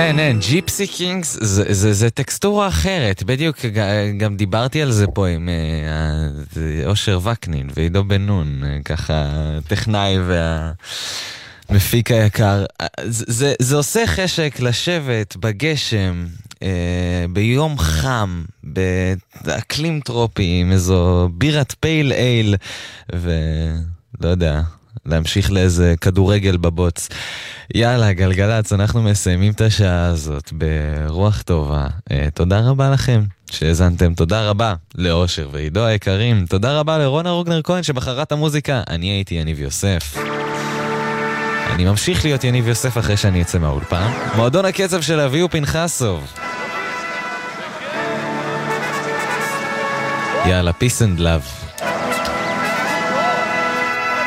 אין, ג'יפסי קינגס זה טקסטורה אחרת, בדיוק גם דיברתי על זה פה עם אושר וקנין ועידו בן נון, ככה טכנאי והמפיק היקר. זה עושה חשק לשבת בגשם, ביום חם, באקלים טרופי, עם איזו בירת פייל אייל, ולא יודע, להמשיך לאיזה כדורגל בבוץ. יאללה, גלגלץ, אנחנו מסיימים את השעה הזאת ברוח טובה. תודה רבה לכם שהזנתם, תודה רבה לאושר ועידו היקרים, תודה רבה לרונה רוגנר כהן שבחרה את המוזיקה. אני הייתי יניב יוסף, אני ממשיך להיות יניב יוסף אחרי שאני אצא מהאולפן. מועדון הקצב של אביהו פנחסוב. יאללה, peace and love.